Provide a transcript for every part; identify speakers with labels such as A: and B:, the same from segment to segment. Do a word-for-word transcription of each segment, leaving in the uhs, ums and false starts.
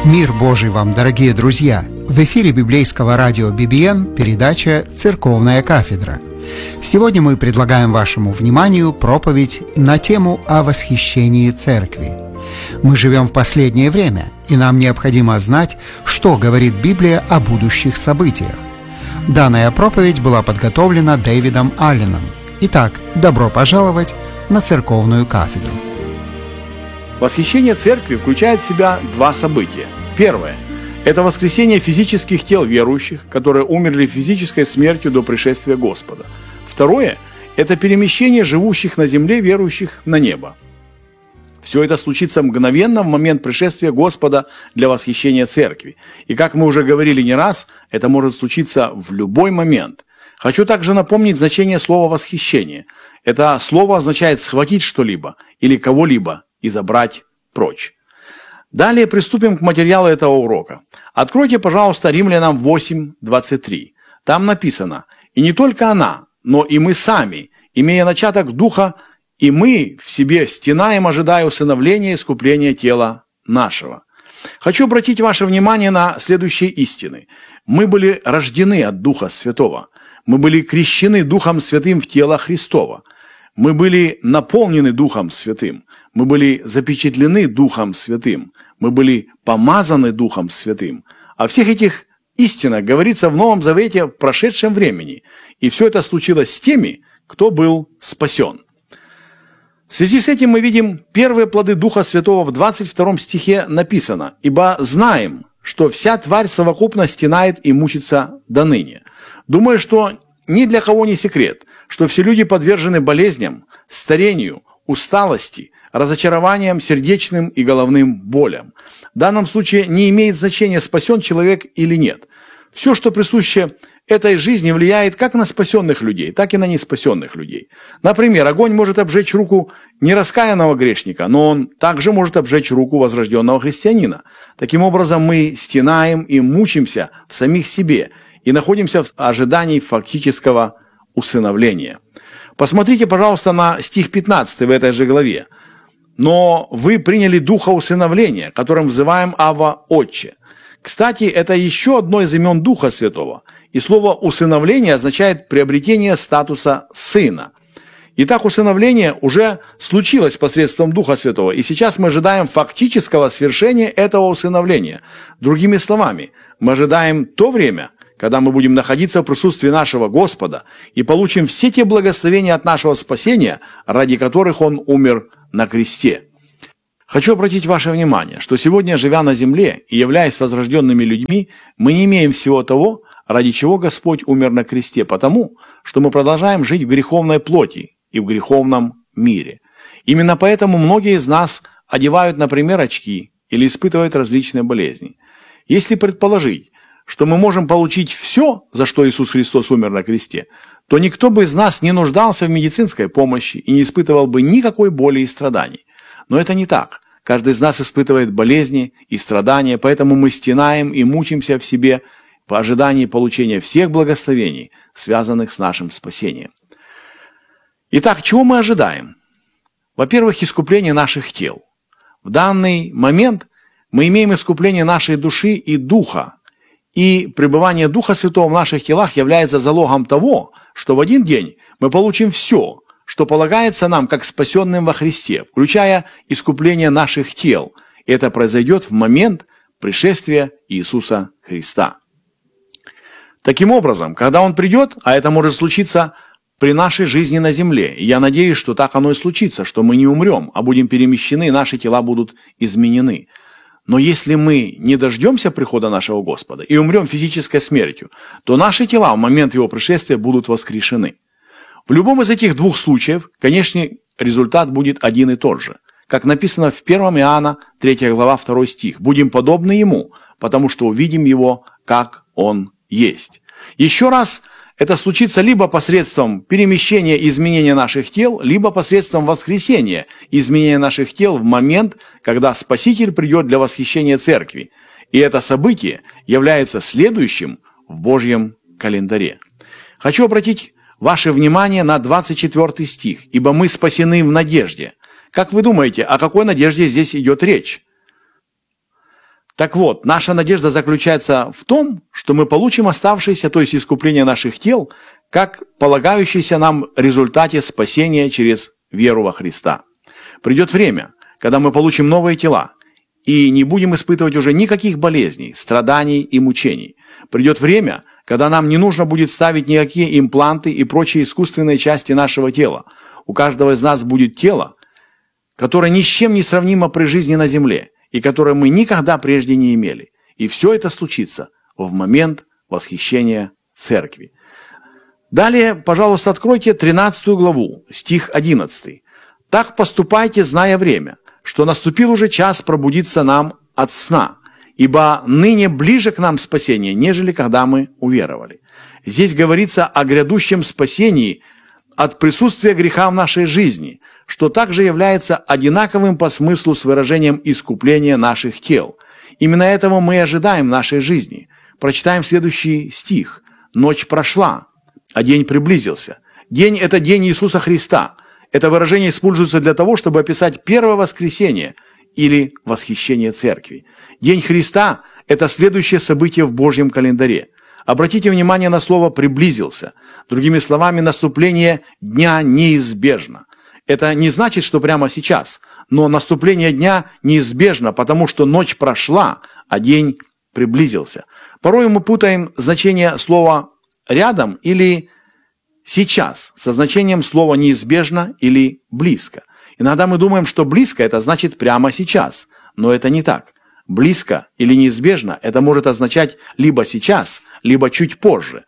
A: Мир Божий вам, дорогие друзья! В эфире библейского радио би би эн передача «Церковная кафедра». Сегодня мы предлагаем вашему вниманию проповедь на тему о восхищении церкви. Мы живем в последнее время, и нам необходимо знать, что говорит Библия о будущих событиях. Данная проповедь была подготовлена Дэвидом Алленом. Итак, добро пожаловать на церковную кафедру.
B: Восхищение церкви включает в себя два события. Первое – это воскресение физических тел верующих, которые умерли физической смертью до пришествия Господа. Второе – это перемещение живущих на земле верующих на небо. Все это случится мгновенно в момент пришествия Господа для восхищения церкви. И как мы уже говорили не раз, это может случиться в любой момент. Хочу также напомнить значение слова «восхищение». Это слово означает «схватить что-либо» или кого-либо и забрать прочь. Далее приступим к материалу этого урока. Откройте, пожалуйста, Римлянам восемь двадцать три. Там написано: «И не только она, но и мы сами, имея начаток духа, и мы в себе стенаем, ожидая усыновления и искупления тела нашего». Хочу обратить ваше внимание на следующие истины. Мы были рождены от Духа Святого. Мы были крещены Духом Святым в тело Христово. Мы были наполнены Духом Святым. Мы были запечатлены Духом Святым. Мы были помазаны Духом Святым. О всех этих истинах говорится в Новом Завете в прошедшем времени. И все это случилось с теми, кто был спасен. В связи с этим мы видим первые плоды Духа Святого в двадцать втором стихе написано: «Ибо знаем, что вся тварь совокупно стенает и мучится доныне». Думаю, что ни для кого не секрет, что все люди подвержены болезням, старению, усталости, разочарованиям, сердечным и головным болям. В данном случае не имеет значения, спасен человек или нет. Все, что присуще этой жизни, влияет как на спасенных людей, так и на неспасенных людей. Например, огонь может обжечь руку нераскаянного грешника, но он также может обжечь руку возрожденного христианина. Таким образом, мы стенаем и мучимся в самих себе и находимся в ожидании фактического усыновления. Посмотрите, пожалуйста, на стих пятнадцатый в этой же главе. «Но вы приняли духа усыновления, которым взываем Авва, Отче». Кстати, это еще одно из имен Духа Святого. И слово «усыновление» означает приобретение статуса сына. Итак, усыновление уже случилось посредством Духа Святого, и сейчас мы ожидаем фактического свершения этого усыновления. Другими словами, мы ожидаем то время, когда мы будем находиться в присутствии нашего Господа и получим все те благословения от нашего спасения, ради которых Он умер на кресте. Хочу обратить ваше внимание, что сегодня, живя на земле и являясь возрожденными людьми, мы не имеем всего того, ради чего Господь умер на кресте, потому что мы продолжаем жить в греховной плоти и в греховном мире. Именно поэтому многие из нас одевают, например, очки или испытывают различные болезни. Если предположить, что мы можем получить все, за что Иисус Христос умер на кресте, то никто бы из нас не нуждался в медицинской помощи и не испытывал бы никакой боли и страданий. Но это не так. Каждый из нас испытывает болезни и страдания, поэтому мы стенаем и мучимся в себе в ожидании получения всех благословений, связанных с нашим спасением. Итак, чего мы ожидаем? Во-первых, искупление наших тел. В данный момент мы имеем искупление нашей души и духа, и пребывание Духа Святого в наших телах является залогом того, что в один день мы получим все, что полагается нам как спасенным во Христе, включая искупление наших тел. И это произойдет в момент пришествия Иисуса Христа. Таким образом, когда Он придет, а это может случиться при нашей жизни на земле, и я надеюсь, что так оно и случится, что мы не умрем, а будем перемещены, и наши тела будут изменены. Но если мы не дождемся прихода нашего Господа и умрем физической смертью, то наши тела в момент Его пришествия будут воскрешены. В любом из этих двух случаев, конечно, результат будет один и тот же. Как написано в первом Иоанна, третья глава, второй стих. «Будем подобны Ему, потому что увидим Его, как Он есть». Еще раз, это случится либо посредством перемещения и изменения наших тел, либо посредством воскресения и изменения наших тел в момент, когда Спаситель придет для восхищения церкви. И это событие является следующим в Божьем календаре. Хочу обратить ваше внимание на двадцать четвёртый стих. «Ибо мы спасены в надежде». Как вы думаете, о какой надежде здесь идет речь? Так вот, наша надежда заключается в том, что мы получим оставшееся, то есть искупление наших тел, как полагающееся нам в результате спасения через веру во Христа. Придет время, когда мы получим новые тела, и не будем испытывать уже никаких болезней, страданий и мучений. Придет время, когда нам не нужно будет ставить никакие импланты и прочие искусственные части нашего тела. У каждого из нас будет тело, которое ни с чем не сравнимо при жизни на земле, и которое мы никогда прежде не имели. И все это случится в момент восхищения церкви. Далее, пожалуйста, откройте тринадцатую главу, стих одиннадцатый. «Так поступайте, зная время, что наступил уже час пробудиться нам от сна, ибо ныне ближе к нам спасение, нежели когда мы уверовали». Здесь говорится о грядущем спасении от присутствия греха в нашей жизни, что также является одинаковым по смыслу с выражением искупления наших тел. Именно этого мы и ожидаем в нашей жизни. Прочитаем следующий стих. «Ночь прошла, а день приблизился». День – это день Иисуса Христа. Это выражение используется для того, чтобы описать первое воскресение или восхищение церкви. День Христа – это следующее событие в Божьем календаре. Обратите внимание на слово «приблизился». Другими словами, наступление дня неизбежно. Это не значит, что прямо сейчас, но наступление дня неизбежно, потому что ночь прошла, а день приблизился. Порой мы путаем значение слова «рядом» или «сейчас» со значением слова «неизбежно» или «близко». Иногда мы думаем, что «близко» это значит «прямо сейчас», но это не так. «Близко» или «неизбежно» это может означать либо сейчас, либо чуть позже.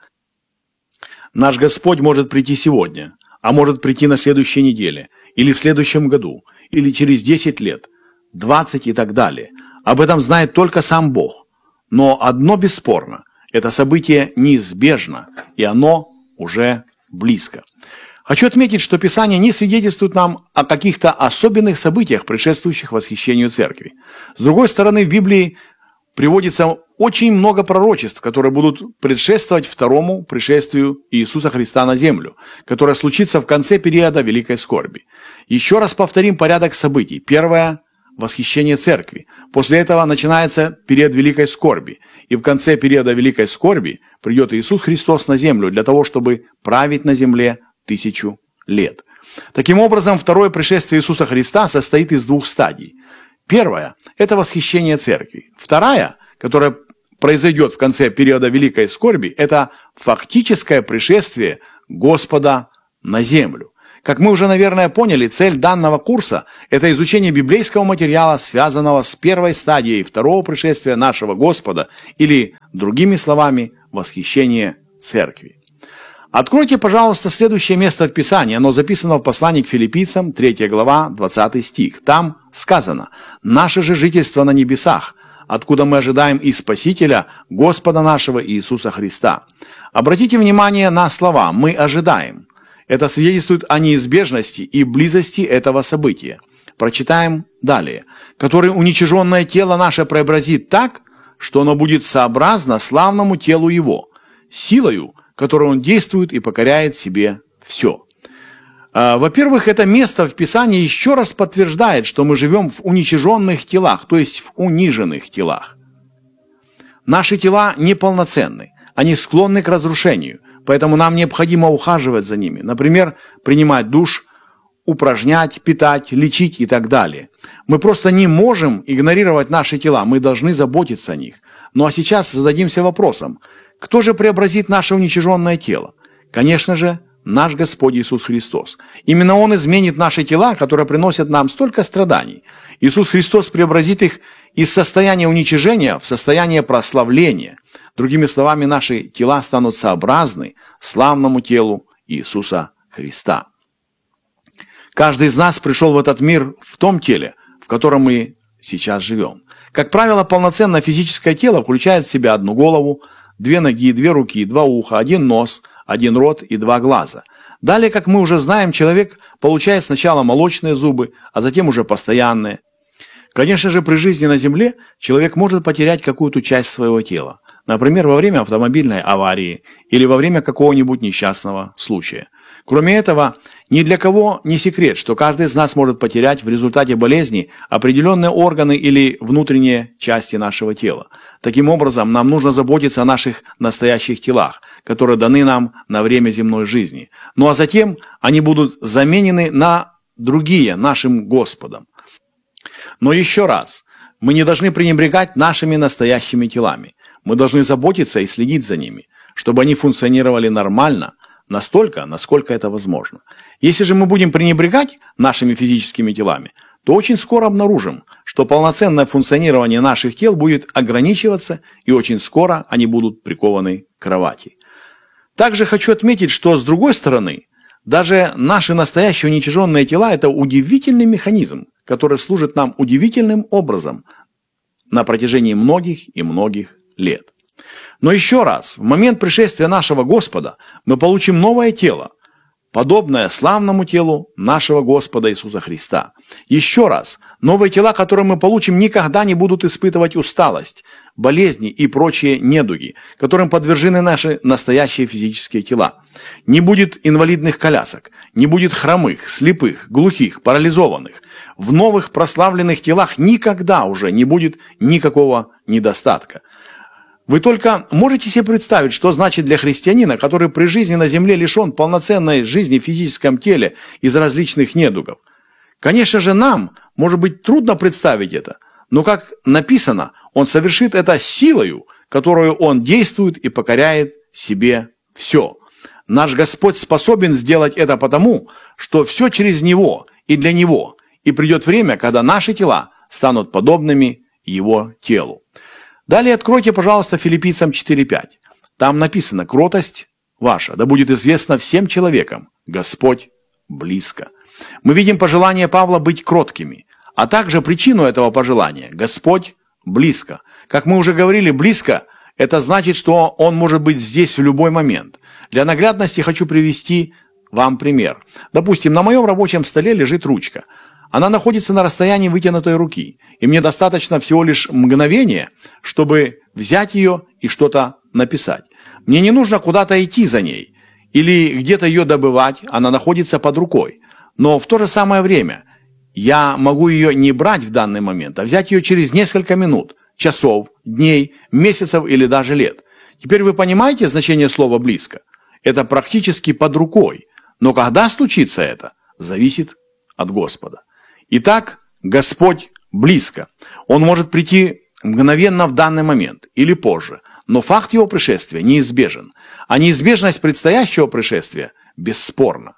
B: Наш Господь может прийти сегодня, а может прийти на следующей неделе, или в следующем году, или через десять лет, двадцать и так далее. Об этом знает только сам Бог. Но одно бесспорно, это событие неизбежно, и оно уже близко. Хочу отметить, что Писание не свидетельствует нам о каких-то особенных событиях, предшествующих восхищению церкви. С другой стороны, в Библии приводится очень много пророчеств, которые будут предшествовать второму пришествию Иисуса Христа на землю, которое случится в конце периода Великой Скорби. Еще раз повторим порядок событий. Первое – восхищение церкви. После этого начинается период Великой Скорби. И в конце периода Великой Скорби придет Иисус Христос на землю для того, чтобы править на земле тысячу лет. Таким образом, второе пришествие Иисуса Христа состоит из двух стадий. Первая – это восхищение церкви. Вторая, которая произойдет в конце периода Великой Скорби, это фактическое пришествие Господа на землю. Как мы уже, наверное, поняли, цель данного курса – это изучение библейского материала, связанного с первой стадией второго пришествия нашего Господа, или, другими словами, восхищение церкви. Откройте, пожалуйста, следующее место в Писании. Оно записано в послании к Филиппийцам, третья глава, двадцатый стих. Там сказано: «Наше же жительство на небесах, откуда мы ожидаем и Спасителя, Господа нашего Иисуса Христа». Обратите внимание на слова «мы ожидаем». Это свидетельствует о неизбежности и близости этого события. Прочитаем далее. «Который уничиженное тело наше преобразит так, что оно будет сообразно славному телу его, силою, которой он действует и покоряет себе все». Во-первых, это место в Писании еще раз подтверждает, что мы живем в уничиженных телах, то есть в униженных телах. Наши тела неполноценны, они склонны к разрушению, поэтому нам необходимо ухаживать за ними. Например, принимать душ, упражнять, питать, лечить и так далее. Мы просто не можем игнорировать наши тела, мы должны заботиться о них. Ну а сейчас зададимся вопросом: кто же преобразит наше уничиженное тело? Конечно же, наш Господь Иисус Христос. Именно Он изменит наши тела, которые приносят нам столько страданий. Иисус Христос преобразит их из состояния уничижения в состояние прославления. Другими словами, наши тела станут сообразны славному телу Иисуса Христа. Каждый из нас пришел в этот мир в том теле, в котором мы сейчас живем. Как правило, полноценное физическое тело включает в себя одну голову, две ноги, две руки, два уха, один нос, один рот и два глаза. Далее, как мы уже знаем, человек получает сначала молочные зубы, а затем уже постоянные. Конечно же, при жизни на земле человек может потерять какую-то часть своего тела. Например, во время автомобильной аварии или во время какого-нибудь несчастного случая. Кроме этого, Ни для кого не секрет, что каждый из нас может потерять в результате болезни определенные органы или внутренние части нашего тела. Таким образом, нам нужно заботиться о наших настоящих телах, которые даны нам на время земной жизни. Ну а затем они будут заменены на другие нашим Господом. Но еще раз, мы не должны пренебрегать нашими настоящими телами. Мы должны заботиться и следить за ними, чтобы они функционировали нормально, настолько, насколько это возможно. Если же мы будем пренебрегать нашими физическими телами, то очень скоро обнаружим, что полноценное функционирование наших тел будет ограничиваться, и очень скоро они будут прикованы к кровати. Также хочу отметить, что с другой стороны, даже наши настоящие уничиженные тела – это удивительный механизм, который служит нам удивительным образом на протяжении многих и многих лет. Но еще раз, в момент пришествия нашего Господа мы получим новое тело, подобное славному телу нашего Господа Иисуса Христа. Еще раз, новые тела, которые мы получим, никогда не будут испытывать усталость, болезни и прочие недуги, которым подвержены наши настоящие физические тела. Не будет инвалидных колясок, не будет хромых, слепых, глухих, парализованных. В новых прославленных телах никогда уже не будет никакого недостатка. Вы только можете себе представить, что значит для христианина, который при жизни на земле лишен полноценной жизни в физическом теле из-за различных недугов. Конечно же, нам, может быть, трудно представить это, но, как написано, он совершит это силою, которую он действует и покоряет себе все. Наш Господь способен сделать это потому, что все через Него и для Него, и придет время, когда наши тела станут подобными Его телу. Далее откройте, пожалуйста, Филиппийцам четыре пять. Там написано: «Кротость ваша да будет известна всем человекам, Господь близко». Мы видим пожелание Павла быть кроткими, а также причину этого пожелания – Господь близко. Как мы уже говорили, близко – это значит, что Он может быть здесь в любой момент. Для наглядности хочу привести вам пример. Допустим, на моем рабочем столе лежит ручка. Она находится на расстоянии вытянутой руки, и мне достаточно всего лишь мгновения, чтобы взять ее и что-то написать. Мне не нужно куда-то идти за ней или где-то ее добывать, она находится под рукой. Но в то же самое время я могу ее не брать в данный момент, а взять ее через несколько минут, часов, дней, месяцев или даже лет. Теперь вы понимаете значение слова «близко»? Это практически под рукой. Но когда случится это, зависит от Господа. Итак, Господь близко. Он может прийти мгновенно в данный момент или позже, но факт его пришествия неизбежен, а неизбежность предстоящего пришествия бесспорна.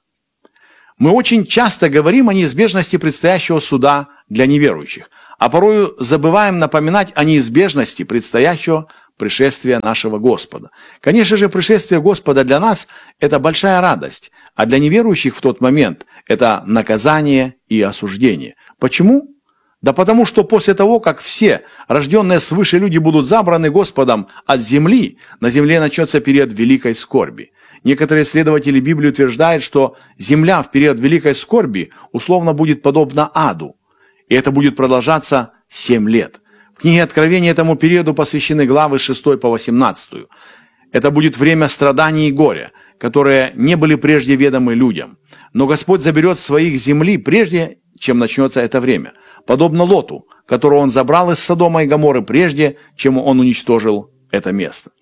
B: Мы очень часто говорим о неизбежности предстоящего суда для неверующих, а порою забываем напоминать о неизбежности предстоящего пришествия нашего Господа. Конечно же, пришествие Господа для нас – это большая радость, а для неверующих в тот момент – это наказание и осуждение. Почему? Да потому что после того, как все рожденные свыше люди будут забраны Господом от земли, на земле начнется период великой скорби. Некоторые исследователи Библии утверждают, что земля в период великой скорби условно будет подобна аду, и это будет продолжаться семь лет. В книге Откровения этому периоду посвящены главы с шестой по восемнадцатую. Это будет время страданий и горя, которые не были прежде ведомы людям. Но Господь заберет своих земли прежде, чем начнется это время, подобно Лоту, которого Он забрал из Содома и Гоморры прежде, чем Он уничтожил это место.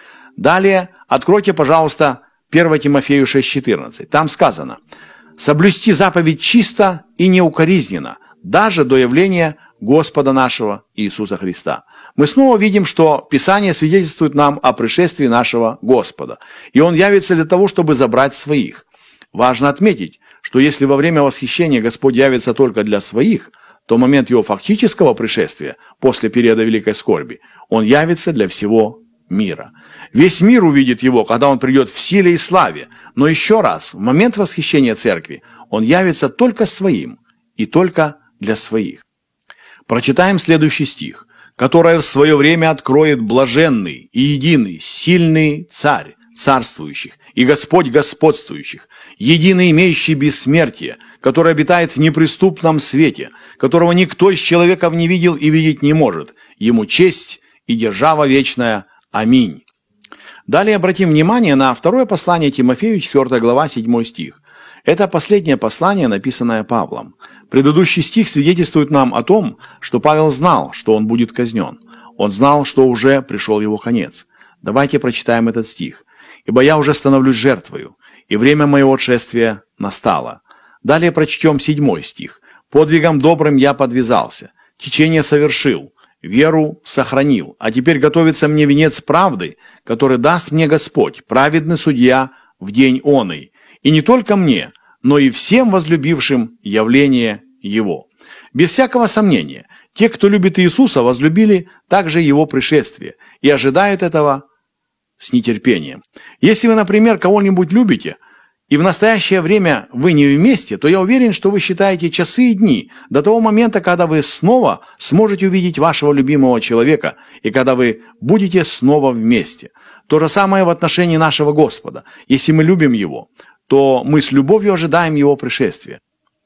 B: Далее откройте, пожалуйста, первое Тимофею шесть четырнадцать. Там сказано: «Соблюсти заповедь чисто и неукоризненно, даже до явления Господа нашего Иисуса Христа». Мы снова видим, что Писание свидетельствует нам о пришествии нашего Господа, и Он явится для того, чтобы забрать своих. Важно отметить, что если во время восхищения Господь явится только для своих, то в момент Его фактического пришествия, после периода великой скорби, Он явится для всего мира. Весь мир увидит Его, когда Он придет в силе и славе, но еще раз, в момент восхищения Церкви, Он явится только своим и только для своих. Прочитаем следующий стих. «Которое в свое время откроет блаженный и единый, сильный Царь царствующих и Господь господствующих, единый имеющий бессмертие, который обитает в неприступном свете, которого никто из человеков не видел и видеть не может. Ему честь и держава вечная. Аминь». Далее обратим внимание на второе послание Тимофею, четвёртая глава, седьмой стих. Это последнее послание, написанное Павлом. Предыдущий стих свидетельствует нам о том, что Павел знал, что он будет казнен. Он знал, что уже пришел его конец. Давайте прочитаем этот стих. «Ибо я уже становлюсь жертвою, и время моего отшествия настало». Далее прочтем седьмой стих. «Подвигом добрым я подвязался, течение совершил, веру сохранил, а теперь готовится мне венец правды, который даст мне Господь, праведный судья, в день оный, и не только мне, но и всем возлюбившим явление Его». Без всякого сомнения, те, кто любит Иисуса, возлюбили также Его пришествие и ожидают этого с нетерпением. Если вы, например, кого-нибудь любите, и в настоящее время вы не вместе, то я уверен, что вы считаете часы и дни до того момента, когда вы снова сможете увидеть вашего любимого человека и когда вы будете снова вместе. То же самое в отношении нашего Господа. Если мы любим Его, то мы с любовью ожидаем Его пришествия.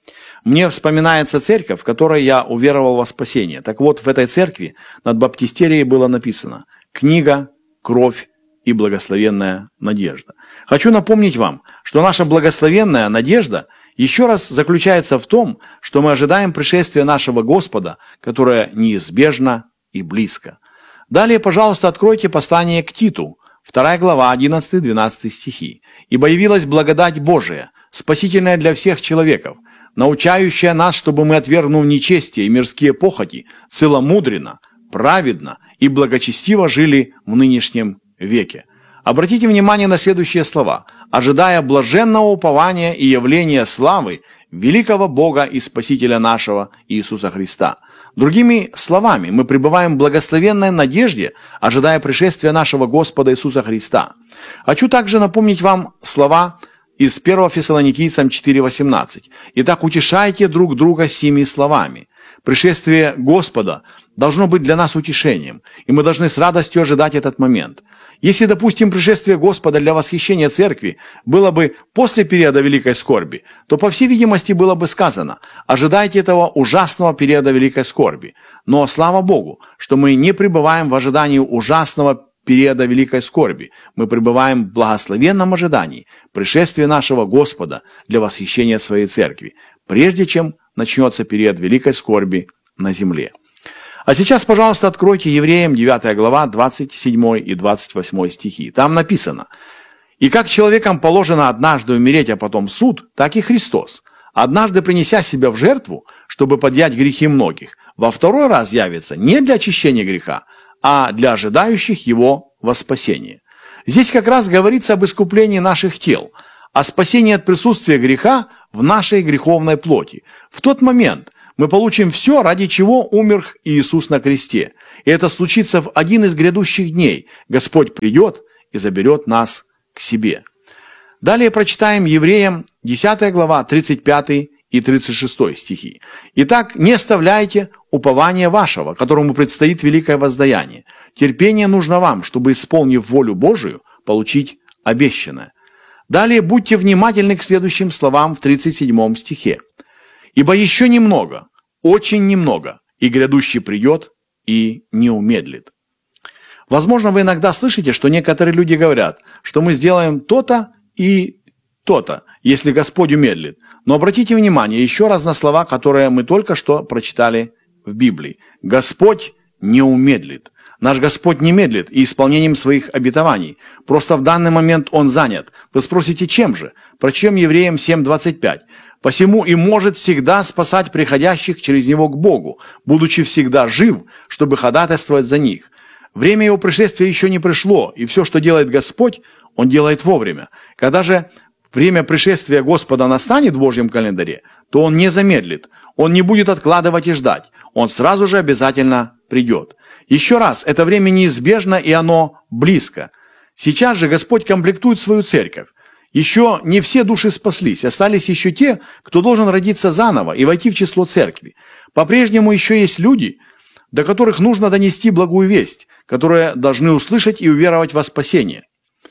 B: Мне вспоминается церковь, в которой я уверовал во спасение. Так вот, в этой церкви над баптистерией было написано «Книга, кровь и благословенная надежда». Хочу напомнить вам, что наша благословенная надежда еще раз заключается в том, что мы ожидаем пришествия нашего Господа, которое неизбежно и близко. Далее, пожалуйста, откройте послание к Титу, вторая глава, одиннадцатый-двенадцатый стихи. «Ибо явилась благодать Божия, спасительная для всех человеков, научающая нас, чтобы мы, отвергнув нечестие и мирские похоти, целомудренно, праведно и благочестиво жили в нынешнем веке». Обратите внимание на следующие слова. «Ожидая блаженного упования и явления славы великого Бога и Спасителя нашего Иисуса Христа». Другими словами, мы пребываем в благословенной надежде, ожидая пришествия нашего Господа Иисуса Христа. Хочу также напомнить вам слова из первого Фессалоникийцам четыре восемнадцать. «Итак, утешайте друг друга сими словами». Пришествие Господа должно быть для нас утешением, и мы должны с радостью ожидать этот момент. Если, допустим, пришествие Господа для восхищения церкви было бы после периода великой скорби, то, по всей видимости, было бы сказано: ожидайте этого ужасного периода великой скорби. Но слава Богу, что мы не пребываем в ожидании ужасного периода великой скорби. Мы пребываем в благословенном ожидании пришествия нашего Господа для восхищения своей церкви, прежде чем начнется период великой скорби на земле. А сейчас, пожалуйста, откройте Евреям девятая глава, двадцать седьмой и двадцать восьмой стихи. Там написано: «И как человекам положено однажды умереть, а потом суд, так и Христос, однажды принеся себя в жертву, чтобы подъять грехи многих, во второй раз явится не для очищения греха, а для ожидающих Его во спасение». Здесь как раз говорится об искуплении наших тел, о спасении от присутствия греха в нашей греховной плоти. В тот момент мы получим все, ради чего умер Иисус на кресте. И это случится в один из грядущих дней. Господь придет и заберет нас к себе. Далее прочитаем Евреям десятая глава, тридцать пятый и тридцать шестой стихи. «Итак, не оставляйте упования вашего, которому предстоит великое воздаяние. Терпение нужно вам, чтобы, исполнив волю Божию, получить обещанное». Далее будьте внимательны к следующим словам в тридцать седьмом стихе. «Ибо еще немного, очень немного, и грядущий придет и не умедлит». Возможно, вы иногда слышите, что некоторые люди говорят, что мы сделаем то-то и то-то, если Господь умедлит. Но обратите внимание еще раз на слова, которые мы только что прочитали в Библии. Господь не умедлит. Наш Господь не медлит и исполнением своих обетований. Просто в данный момент Он занят. Вы спросите, чем же? Прочтем Евреям семь двадцать пять. «Посему и может всегда спасать приходящих через Него к Богу, будучи всегда жив, чтобы ходатайствовать за них». Время Его пришествия еще не пришло, и все, что делает Господь, Он делает вовремя. Когда же время пришествия Господа настанет в Божьем календаре, то Он не замедлит, Он не будет откладывать и ждать, Он сразу же обязательно придет. Еще раз, это время неизбежно, и оно близко. Сейчас же Господь комплектует свою церковь. Еще не все души спаслись, остались еще те, кто должен родиться заново и войти в число церкви. По-прежнему еще есть люди, до которых нужно донести благую весть, которые должны услышать и уверовать во спасение.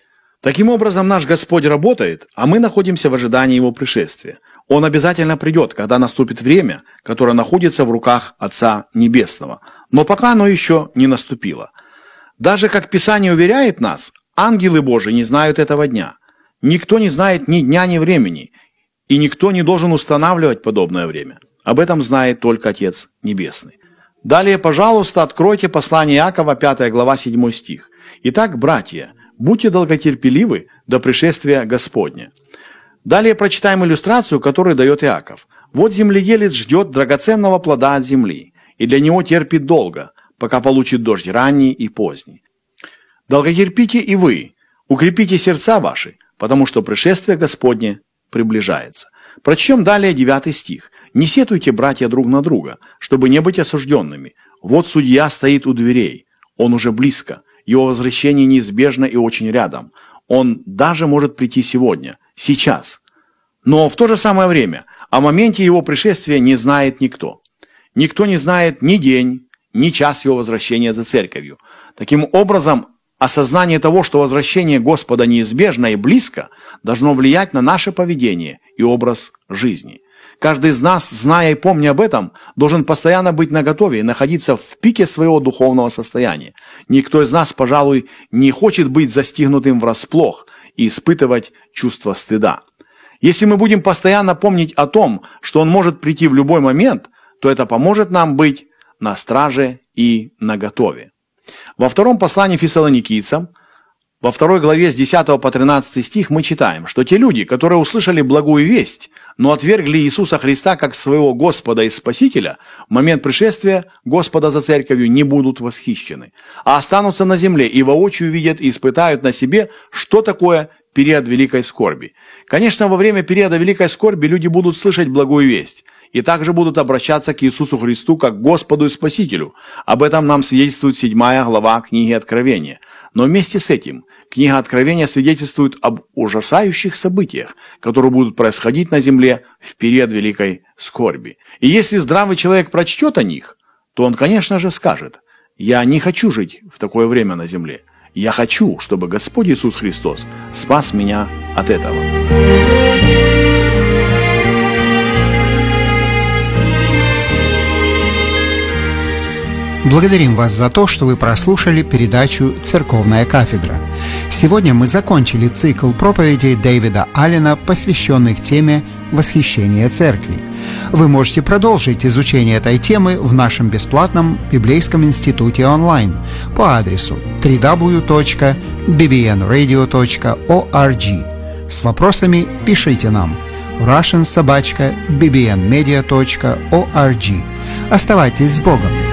B: Таким образом, наш Господь работает, а мы находимся в ожидании Его пришествия. Он обязательно придет, когда наступит время, которое находится в руках Отца Небесного. Но пока оно еще не наступило. Даже, как Писание уверяет нас, ангелы Божии не знают этого дня. Никто не знает ни дня, ни времени. и никто не должен устанавливать подобное время. Об этом знает только Отец Небесный. Далее, пожалуйста, откройте послание Иакова, пятая глава, седьмой стих. «Итак, братья, будьте долготерпеливы до пришествия Господня». Далее прочитаем иллюстрацию, которую дает Иаков. «Вот земледелец ждет драгоценного плода от земли, и для него терпит долго, пока получит дождь ранний и поздний. Долготерпите и вы, укрепите сердца ваши, потому что пришествие Господне приближается». Прочтем далее девятый стих. «Не сетуйте, братья, друг на друга, чтобы не быть осужденными. Вот судья стоит у дверей, он уже близко, его возвращение неизбежно и очень рядом. Он даже может прийти сегодня, сейчас. Но в то же самое время о моменте его пришествия не знает никто. Никто не знает ни день, ни час его возвращения за церковью. Таким образом, осознание того, что возвращение Господа неизбежно и близко, должно влиять на наше поведение и образ жизни. Каждый из нас, зная и помня об этом, должен постоянно быть наготове и находиться в пике своего духовного состояния. Никто из нас, пожалуй, не хочет быть застигнутым врасплох и испытывать чувство стыда. Если мы будем постоянно помнить о том, что Он может прийти в любой момент, то это поможет нам быть на страже и наготове. Во втором послании Фессалоникийцам, во второй главе с десятого по тринадцатый стих мы читаем, что те люди, которые услышали благую весть, но отвергли Иисуса Христа как своего Господа и Спасителя, в момент пришествия Господа за церковью не будут восхищены, а останутся на земле и воочию видят и испытают на себе, что такое период великой скорби. Конечно, во время периода великой скорби люди будут слышать благую весть и также будут обращаться к Иисусу Христу как к Господу и Спасителю. Об этом нам свидетельствует седьмая глава книги Откровения. Но вместе с этим книга Откровения свидетельствует об ужасающих событиях, которые будут происходить на земле в период великой скорби. И если здравый человек прочтет о них, то он, конечно же, скажет: «Я не хочу жить в такое время на земле. Я хочу, чтобы Господь Иисус Христос спас меня от этого».
A: Благодарим вас за то, что вы прослушали передачу «Церковная кафедра». Сегодня мы закончили цикл проповедей Дэвида Аллена, посвященных теме «Восхищение церкви». Вы можете продолжить изучение этой темы в нашем бесплатном библейском институте онлайн по адресу дабл ю дабл ю дабл ю точка би би эн радио точка орг. С вопросами пишите нам russian собака би би эн медиа точка орг. Оставайтесь с Богом!